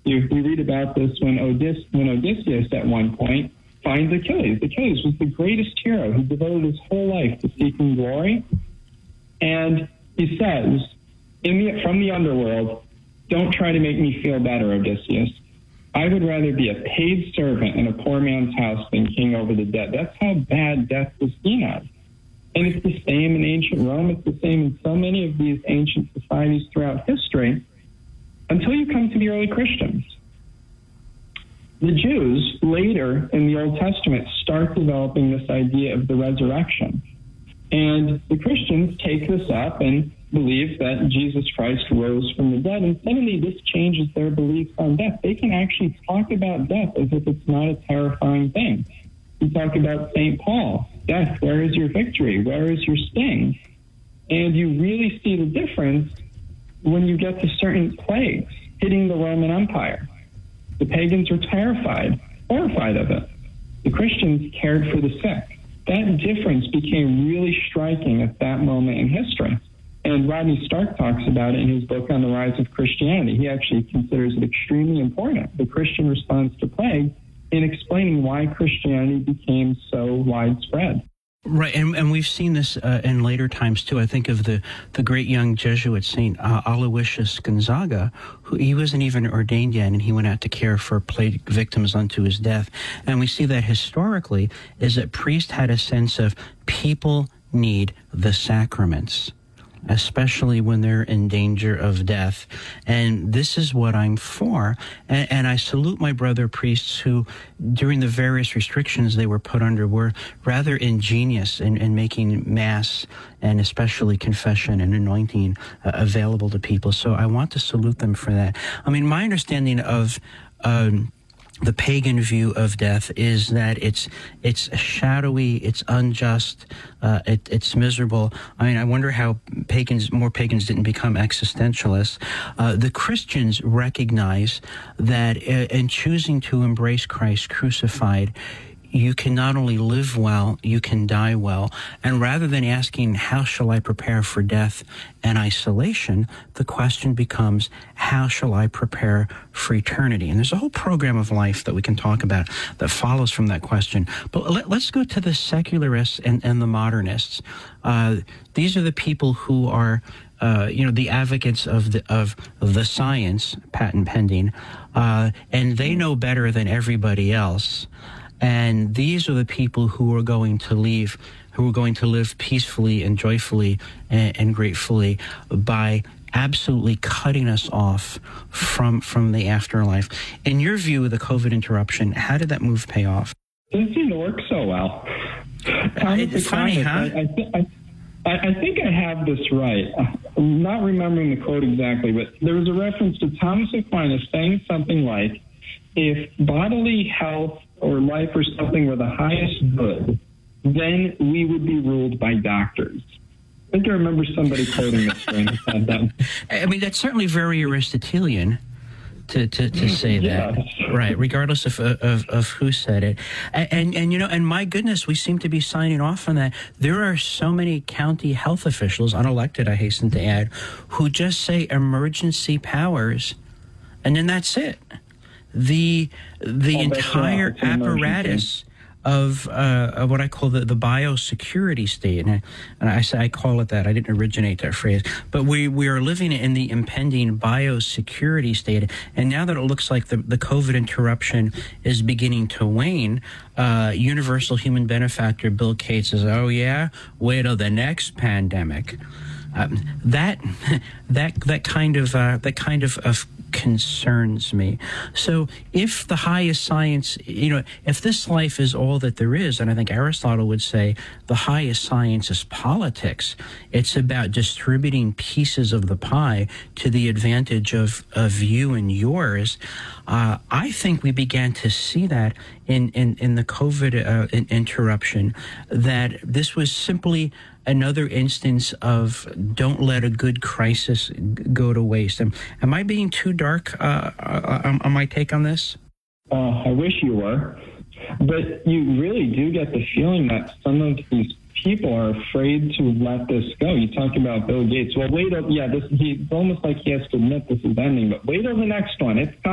You read about this when Odysseus at one point finds Achilles. Achilles was the greatest hero who devoted his whole life to seeking glory. And he says, from the underworld, don't try to make me feel better, Odysseus. I would rather be a paid servant in a poor man's house than king over the dead. That's how bad death was seen as. And it's the same in ancient Rome. It's the same in so many of these ancient societies throughout history until you come to the early Christians. The Jews, later in the Old Testament, start developing this idea of the resurrection. And the Christians take this up and believe that Jesus Christ rose from the dead. And suddenly this changes their beliefs on death. They can actually talk about death as if it's not a terrifying thing. We talk about St. Paul. Death, where is your victory? Where is your sting? And you really see the difference when you get to certain plagues hitting the Roman Empire. The pagans were terrified, horrified of it. The Christians cared for the sick. That difference became really striking at that moment in history. And Rodney Stark talks about it in his book on the rise of Christianity. He actually considers it extremely important, the Christian response to plague, in explaining why Christianity became so widespread. Right, and we've seen this in later times, too. I think of the great young Jesuit St. Aloysius Gonzaga, who he wasn't even ordained yet, and he went out to care for plague victims unto his death. And we see that historically is that priests had a sense of people need the sacraments, especially when they're in danger of death. And this is what I'm for. And I salute my brother priests who, during the various restrictions they were put under, were rather ingenious in making Mass and especially confession and anointing available to people. So I want to salute them for that. I mean, my understanding of the pagan view of death is that it's shadowy, it's unjust, it's miserable. I mean, I wonder how more pagans didn't become existentialists. The Christians recognize that in choosing to embrace Christ crucified, you can not only live well, you can die well. And rather than asking, how shall I prepare for death and isolation, the question becomes, how shall I prepare for eternity? And there's a whole program of life that we can talk about that follows from that question. But let's go to the secularists and the modernists. These are the people who are the advocates of the science, patent pending, and they know better than everybody else. And these are the people who are going to live peacefully and joyfully and gratefully by absolutely cutting us off from the afterlife. In your view of the COVID interruption, how did that move pay off? It didn't seem to work so well. It's funny, huh? I think I have this right. I'm not remembering the quote exactly, but there was a reference to Thomas Aquinas saying something like, if bodily health or life or something were the highest good, then we would be ruled by doctors. I think I remember somebody quoting this during the pandemic. I mean, that's certainly very Aristotelian to say that, right? Regardless of who said it, and my goodness, we seem to be signing off on that. There are so many county health officials, unelected, I hasten to add, who just say emergency powers, and then that's it. The entire apparatus of what I call the biosecurity state, and I call it that. I didn't originate that phrase, but we are living in the impending biosecurity state. And now that it looks like the COVID interruption is beginning to wane, universal human benefactor Bill Gates says, "Oh yeah, wait till the next pandemic." That kind of concerns me. So if the highest science, if this life is all that there is, and I think Aristotle would say the highest science is politics, it's about distributing pieces of the pie to the advantage of you and yours. I think we began to see that in the COVID interruption, that this was simply another instance of don't let a good crisis go to waste. Am I being too dark on my take on this? I wish you were. But you really do get the feeling that some of these people are afraid to let this go. You talk about Bill Gates. Well, it's almost like he has to admit this is ending, but wait till the next one. It's